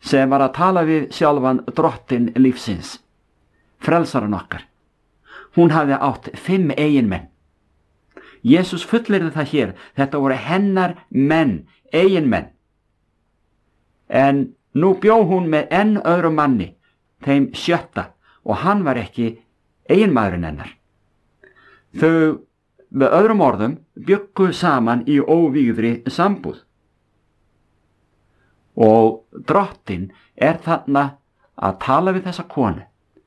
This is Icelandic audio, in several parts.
sem var að tala við sjálfan drottin lífsins, frelsaran okkar. Hún hafði átt 5 eiginmenn. Jesús fullyrði það hér, þetta voru hennar menn, eiginmenn. En nú bjó hún með enn öðrum manni, þeim 7., og hann var ekki eiginmaðurinn hennar. Þau, með öðrum orðum, bjuggu saman í óvígðri sambúð. Og drottin þarna að tala við þessa konu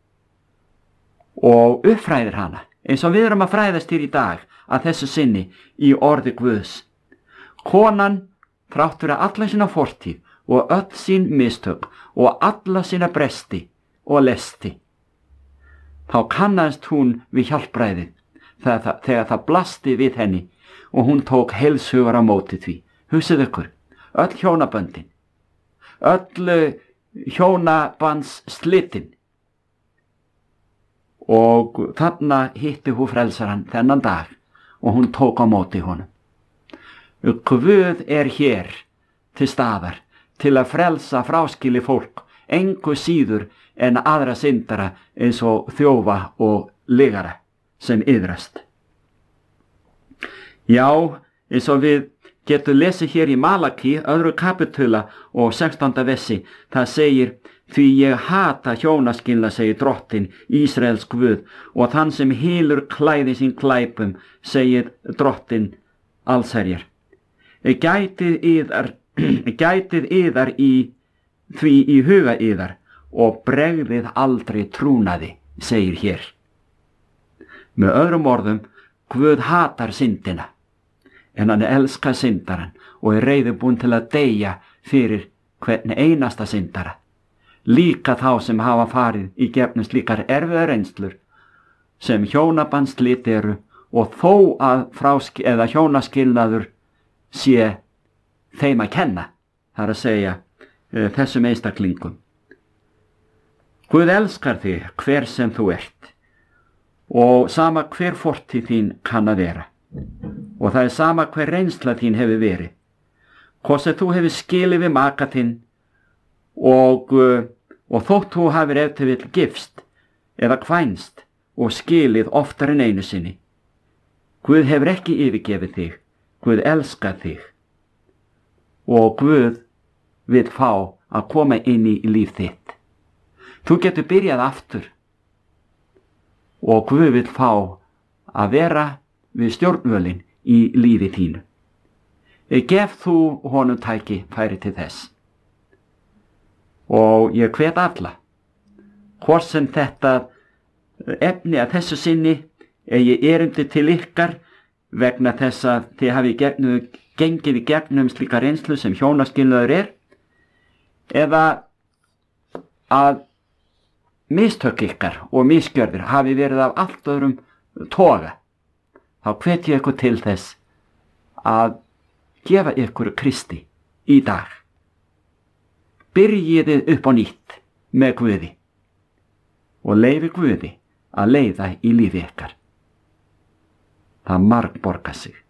og uppfræðir hana, eins og við erum að fræðast hér í dag að þessu sinni í orði Guðs. Konan, þrátt fyrir alla sína fortíð og öll sín mistök og alla sína bresti og lesti, þá kannast hún við hjálpræðið þegar það blasti við henni og hún tók heilshugar á móti því. Hugsið ykkur, öll hjónaböndin, öll hjónabands slitin, og þarna hitti hún frelsaran þennan dag og hún tók á móti honum. Guð hér til staðar til að frelsa fráskili fólk, engu síður en aðra syndara eins og þjófa og lygara sem iðrast. Já, eins og við getum lesið hér í Malaki, 2. kapitula og 16. versi, það segir: því ég hata hjónaskilnað, segir drottin, Ísraels Guð, og þann sem hylur klæði sín klæpum, segir drottin allsherjar. Gætið yðar í því í huga yðar og bregðið aldrei trúnaði, segir hér. Með öðrum orðum, Guð hatar syndina, en hann elskar syndaran og reiðubúinn til að deyja fyrir hvern einasta syndara. Líka þá sem hafa farið í gegnum slíkar erfiðar reynslur sem hjónabandslit eru, og þó að hjónaskilnaður sé þeim að kenna, það að segja þessum einstaklingum. Guð elskar þig hver sem þú ert, og sama hver fortíð þín kann að vera, og það sama hver reynsla þín hefur verið, hvort sem þú hefur skilið við maka þinn og þótt þú hafir ef til vill gifst eða kvænst og skilið oftar en einu sinni. Guð hefur ekki yfirgefið þig, Guð elskar þig, og Guð vill fá að koma inn í líf þitt. Þú getur byrjað aftur, og Guð vill fá að vera við stjórnvölin í lífi þínu. Gef þú honum tækifæri til þess. Og ég hvet alla, hvort sem þetta efni að þessu sinni eigi erindi til ykkar vegna þess að þið hafi gengið í gegnum slíka reynslu sem hjónaskilnaður eða að mistök ykkar og misgjörðir hafi verið af allt öðrum toga, þá hvet ég ykkur til þess að gefa ykkur Kristi í dag. Byrjiðið upp á nýtt með Guði og leyfi Guði að leiða í lífi ykkar. Það margborgar sig.